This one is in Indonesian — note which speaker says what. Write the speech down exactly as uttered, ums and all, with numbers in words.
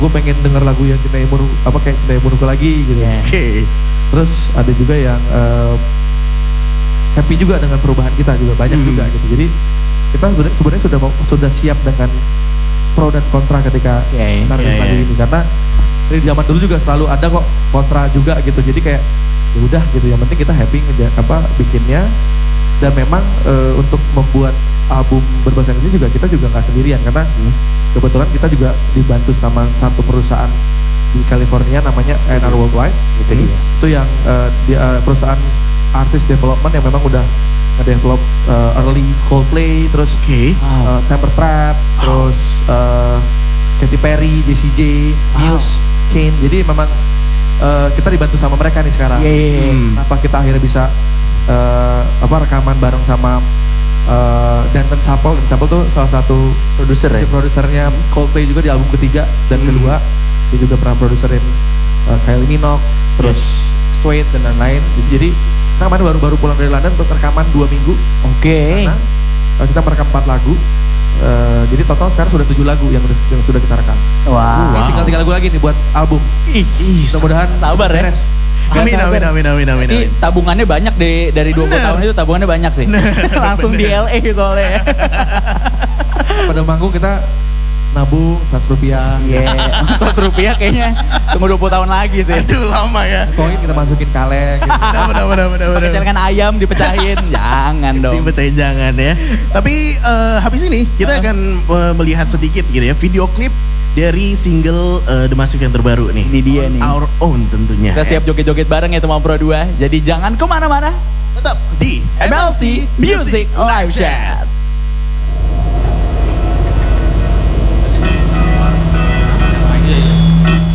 Speaker 1: gue pengen denger lagu yang Cinta Imun apa kayak Cinta Imunku lagi gitu.
Speaker 2: Yeah.
Speaker 1: Oke. Okay. Terus ada juga yang uh, happy juga dengan perubahan kita juga banyak hmm. juga gitu. Jadi kita sebenarnya sebenarnya sudah sudah siap dengan pro dan kontra ketika
Speaker 2: yeah,
Speaker 1: kita
Speaker 2: yeah,
Speaker 1: lagu
Speaker 2: yeah.
Speaker 1: ini karena dari zaman dulu juga selalu ada kok kontra juga gitu. Jadi kayak ya udah gitu, yang penting kita happy ngeja, apa bikinnya. Dan memang e, untuk membuat album berbahasa Inggris juga kita juga nggak sendirian karena hmm. kebetulan kita juga dibantu sama satu perusahaan di California namanya A and R Worldwide gitu. Hmm. Itu yang e, di, e, perusahaan artist development yang memang udah nge-develop e, early Coldplay, terus
Speaker 2: okay.
Speaker 1: wow. e, Temper Trap, wow. terus e, Katy Perry, Jessie J,
Speaker 2: wow.
Speaker 1: Muse, Kane. Jadi memang e, kita dibantu sama mereka nih sekarang.
Speaker 2: Yeah.
Speaker 1: Hmm. Kenapa kita akhirnya bisa Uh, apa rekaman bareng sama uh, Danton Chapel. Dan Chapel tuh salah satu
Speaker 2: produser ya?
Speaker 1: Produsernya Coldplay juga di album ketiga dan hmm. kedua. Dia juga pernah produserin uh, Kylie Minogue, terus yes. Suede dan lain-lain. Jadi kita kemarin baru-baru pulang dari London untuk rekaman dua minggu.
Speaker 2: Oke. Okay.
Speaker 1: Karena uh, kita merekam empat lagu. Uh, jadi total sekarang sudah tujuh lagu yang, yang sudah kita rekam.
Speaker 2: Wow.
Speaker 1: Ini tinggal tiga lagu lagi nih buat album.
Speaker 2: Ih,
Speaker 1: mudah-mudahan
Speaker 2: sabar ya.
Speaker 3: Amin, amin, amin, amin, amin.
Speaker 2: Ini tabungannya banyak deh, dari dua puluh tahun itu tabungannya banyak sih. Langsung di L A soalnya.
Speaker 1: Pada manggung kita nabung seratus rupiah.
Speaker 2: Iya, yeah. seratus rupiah kayaknya tunggu dua puluh tahun lagi sih.
Speaker 3: Aduh lama ya.
Speaker 1: Koin kita masukin kaleng gitu.
Speaker 3: Benar, benar, benar, benar.
Speaker 2: Pakai celengan ayam dipecahin, jangan dong.
Speaker 3: Dipecahin jangan ya. Tapi uh, habis ini kita akan uh, melihat sedikit gitu ya, video klip dari single uh, The Massive yang terbaru nih.
Speaker 2: Ini dia nih.
Speaker 3: Our Own tentunya.
Speaker 2: Kita siap joget-joget bareng ya teman Pro dua. Jadi jangan kemana-mana.
Speaker 3: Tetap di
Speaker 2: M L C Music Live Chat.